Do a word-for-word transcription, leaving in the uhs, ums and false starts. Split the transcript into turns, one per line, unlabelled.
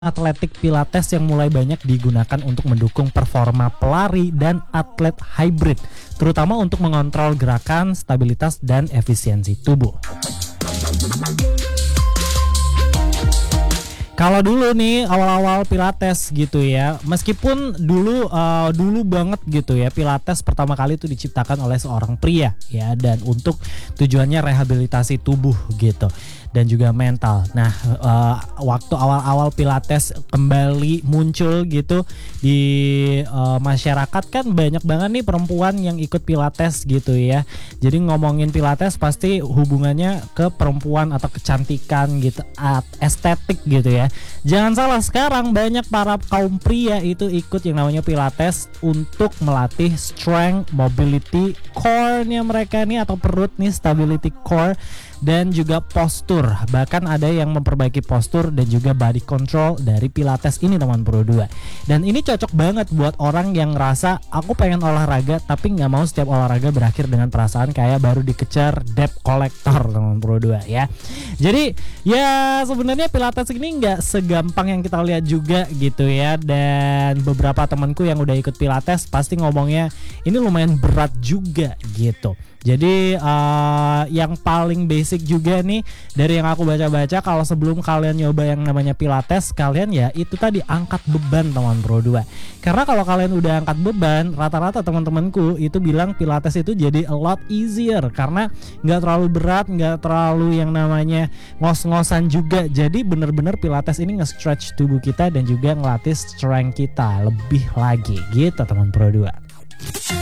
Atletik Pilates yang mulai banyak digunakan untuk mendukung performa pelari dan atlet hybrid, terutama untuk mengontrol gerakan, stabilitas, dan efisiensi tubuh. Kalau dulu nih awal-awal Pilates gitu ya, meskipun dulu uh, dulu banget gitu ya, Pilates pertama kali itu diciptakan oleh seorang pria ya, dan untuk tujuannya rehabilitasi tubuh gitu dan juga mental. Nah, uh, waktu awal-awal Pilates kembali muncul gitu di uh, masyarakat, kan banyak banget nih perempuan yang ikut Pilates gitu ya. Jadi ngomongin Pilates pasti hubungannya ke perempuan atau kecantikan gitu, estetik gitu ya. Jangan salah, sekarang banyak para kaum pria itu ikut yang namanya Pilates untuk melatih strength, mobility, core-nya mereka nih atau perut nih, stability core, dan juga postur. Bahkan ada yang memperbaiki postur dan juga body control dari Pilates ini, teman Pro dua. Dan ini cocok banget buat orang yang ngerasa aku pengen olahraga tapi nggak mau setiap olahraga berakhir dengan perasaan kayak baru dikejar debt collector, teman Pro dua ya. Jadi ya sebenarnya Pilates ini nggak segampang yang kita lihat juga gitu ya. Dan beberapa temanku yang udah ikut Pilates pasti ngomongnya ini lumayan berat juga gitu. Jadi uh, yang paling basic juga nih dari yang aku baca-baca, kalau sebelum kalian nyoba yang namanya Pilates, kalian ya itu tadi angkat beban, teman Pro dua. Karena kalau kalian udah angkat beban, rata-rata teman-temanku itu bilang Pilates itu jadi a lot easier karena nggak terlalu berat, nggak terlalu yang namanya ngos-ngosan juga. Jadi bener-bener Pilates ini nge-stretch tubuh kita dan juga ngelatih strength kita lebih lagi gitu, teman Pro dua.